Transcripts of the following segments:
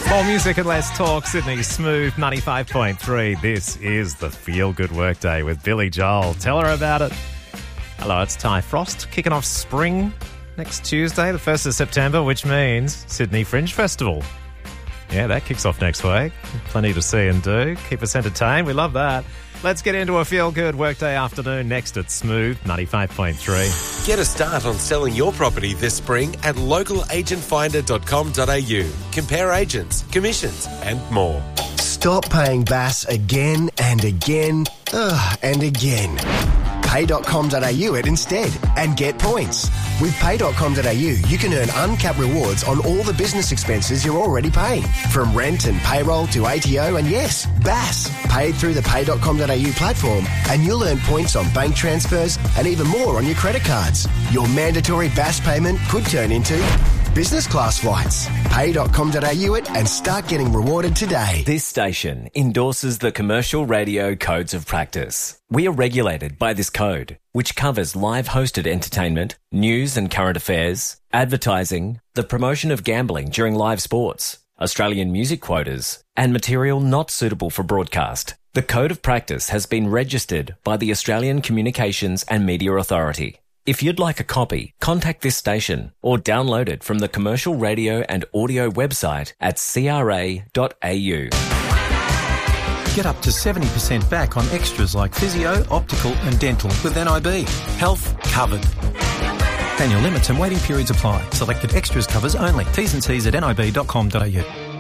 More music and less talk. Sydney's Smooth 95.3. This is the Feel Good Workday with Billy Joel. Tell her about it. Hello, it's Ty Frost, kicking off spring next Tuesday, the 1st of September, which means Sydney Fringe Festival. Yeah, that kicks off next week. Plenty to see and do. Keep us entertained. We love that. Let's get into a Feel-Good Workday afternoon next at Smooth 95.3. Get a start on selling your property this spring at localagentfinder.com.au. Compare agents, commissions and more. Stop paying BAS again and again and again. Pay.com.au it instead and get points. With Pay.com.au, you can earn uncapped rewards on all the business expenses you're already paying. From rent and payroll to ATO and yes, BAS. Paid through the Pay.com.au platform and you'll earn points on bank transfers and even more on your credit cards. Your mandatory BAS payment could turn into business class flights. Pay.com.au it and start getting rewarded today. This station endorses the Commercial Radio Codes of Practice. We are regulated by this code, which covers live hosted entertainment, news and current affairs, advertising, the promotion of gambling during live sports, Australian music quotas, and material not suitable for broadcast. The Code of Practice has been registered by the Australian Communications and Media Authority. If you'd like a copy, contact this station or download it from the Commercial Radio and Audio website at cra.au. Get up to 70% back on extras like physio, optical and dental with NIB. Health covered. Annual limits and waiting periods apply. Selected extras covers only. T's and C's at nib.com.au.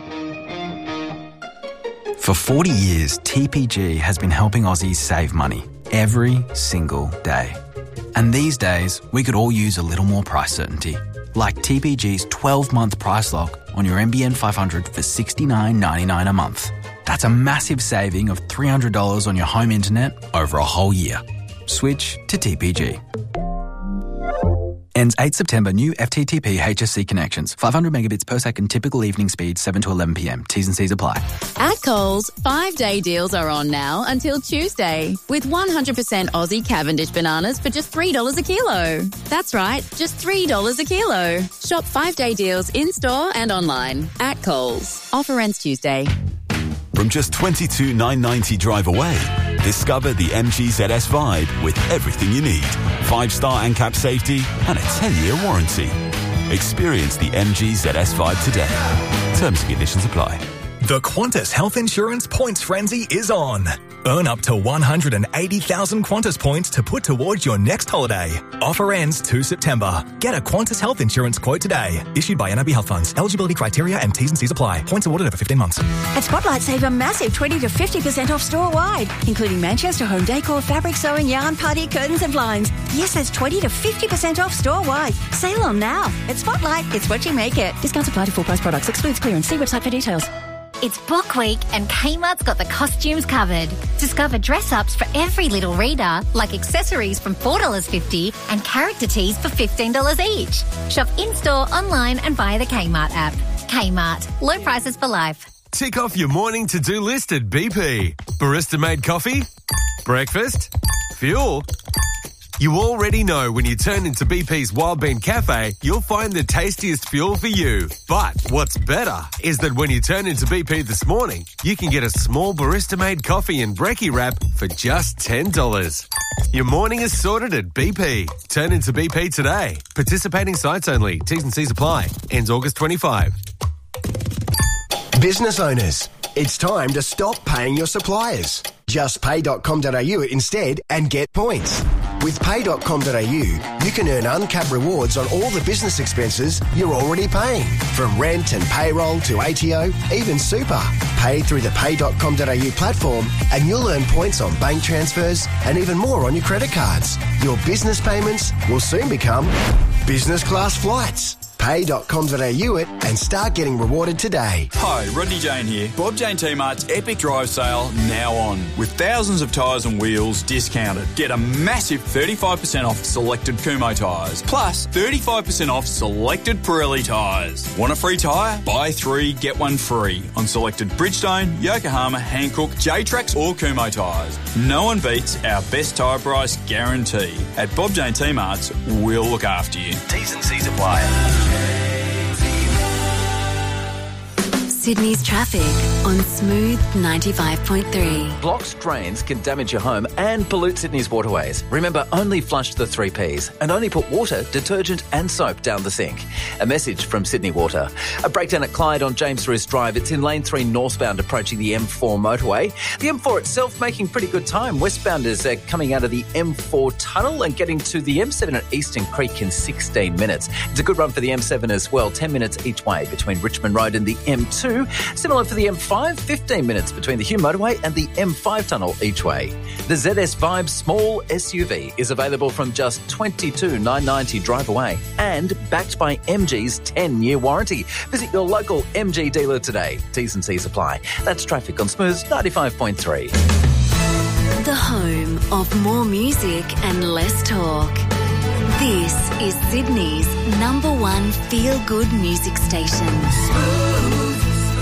For 40 years, TPG has been helping Aussies save money every single day. And these days, we could all use a little more price certainty. Like TPG's 12-month price lock on your NBN 500 for $69.99 a month. That's a massive saving of $300 on your home internet over a whole year. Switch to TPG. Ends 8 September. New FTTP HSC connections. 500 megabits per second. Typical evening speed 7 to 11 p.m. T's and C's apply. At Coles, 5-day deals are on now until Tuesday with 100% Aussie Cavendish bananas for just $3 a kilo. That's right, just $3 a kilo. Shop 5-day deals in-store and online at Coles. Offer ends Tuesday. From just $22,990 drive away, discover the MG ZS Vibe with everything you need. 5-star ANCAP safety and a 10-year warranty. Experience the MG ZS Vibe today. Terms and conditions apply. The Qantas Health Insurance Points Frenzy is on. Earn up to 180,000 Qantas points to put towards your next holiday. Offer ends 2 September. Get a Qantas Health Insurance quote today. Issued by NIB Health Funds. Eligibility criteria and T's and C's apply. Points awarded over 15 months. At Spotlight, save a massive 20 to 50% off store-wide, including Manchester home decor, fabric sewing, yarn, party, curtains and blinds. Yes, that's 20 to 50% off store-wide. Sale on now. At Spotlight, it's what you make it. Discounts apply to full-price products. Excludes clearance. See website for details. It's Book Week and Kmart's got the costumes covered. Discover dress-ups for every little reader, like accessories from $4.50 and character tees for $15 each. Shop in-store, online and via the Kmart app. Kmart. Low prices for life. Tick off your morning to-do list at BP. Barista-made coffee? Breakfast? Fuel? You already know when you turn into BP's Wild Bean Cafe, you'll find the tastiest fuel for you. But what's better is that when you turn into BP this morning, you can get a small barista-made coffee and brekkie wrap for just $10. Your morning is sorted at BP. Turn into BP today. Participating sites only. T's and C's apply. Ends August 25. Business owners, it's time to stop paying your suppliers. Just pay.com.au instead and get points. With pay.com.au, you can earn uncapped rewards on all the business expenses you're already paying. From rent and payroll to ATO, even super. Pay through the pay.com.au platform and you'll earn points on bank transfers and even more on your credit cards. Your business payments will soon become business class flights. Pay.com.au it and start getting rewarded today. Hi, Rodney Jane here. Bob Jane T-Mart's Epic Drive Sale now on. With thousands of tyres and wheels discounted. Get a massive 35% off selected Kumho tyres. Plus 35% off selected Pirelli tyres. Want a free tyre? Buy 3, get 1 free on selected Bridgestone, Yokohama, Hankook, J-Trax or Kumho tyres. No one beats our best tyre price guarantee. At Bob Jane T-Mart's, we'll look after you. T's and C's apply. Sydney's traffic on Smooth 95.3. Blocked drains can damage your home and pollute Sydney's waterways. Remember, only flush the 3 Ps and only put water, detergent and soap down the sink. A message from Sydney Water. A breakdown at Clyde on James Roos Drive. It's in lane 3 northbound approaching the M4 motorway. The M4 itself making pretty good time. Westbounders are coming out of the M4 tunnel and getting to the M7 at Eastern Creek in 16 minutes. It's a good run for the M7 as well. 10 minutes each way between Richmond Road and the M2. Similar for the M5, 15 minutes between the Hume Motorway and the M5 tunnel each way. The ZS Vibe small SUV is available from just $22,990 drive away and backed by MG's 10-year warranty. Visit your local MG dealer today. T's and C's apply. That's traffic on Smooth 95.3. The home of more music and less talk. This is Sydney's #1 feel-good music station. Smooth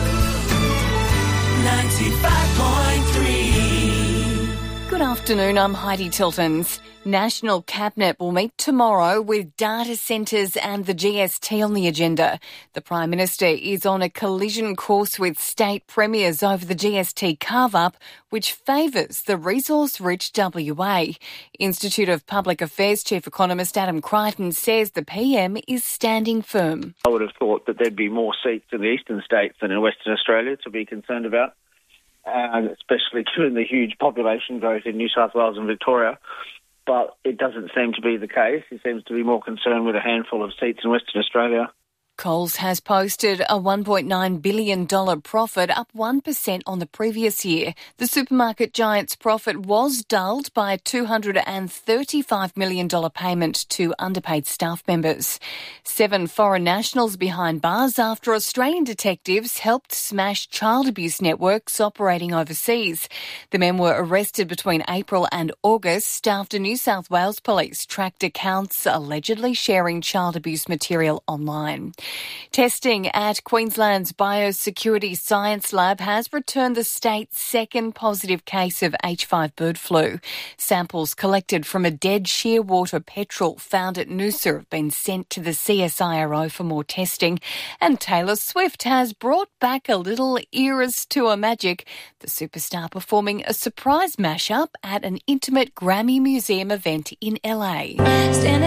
95.3. Good afternoon, I'm Heidi Tiltons. National Cabinet will meet tomorrow with data centres and the GST on the agenda. The Prime Minister is on a collision course with state premiers over the GST carve-up, which favours the resource-rich WA. Institute of Public Affairs Chief Economist Adam Crichton says the PM is standing firm. I would have thought that there'd be more seats in the eastern states than in Western Australia to be concerned about, especially given the huge population growth in New South Wales and Victoria. But it doesn't seem to be the case. He seems to be more concerned with a handful of seats in Western Australia. Coles has posted a $1.9 billion profit, up 1% on the previous year. The supermarket giant's profit was dulled by a $235 million payment to underpaid staff members. 7 foreign nationals behind bars after Australian detectives helped smash child abuse networks operating overseas. The men were arrested between April and August after New South Wales police tracked accounts allegedly sharing child abuse material online. Testing at Queensland's Biosecurity Science Lab has returned the state's second positive case of H5 bird flu. Samples collected from a dead shearwater petrel found at Noosa have been sent to the CSIRO for more testing. And Taylor Swift has brought back a little Eras Tour magic, the superstar performing a surprise mashup at an intimate Grammy Museum event in LA.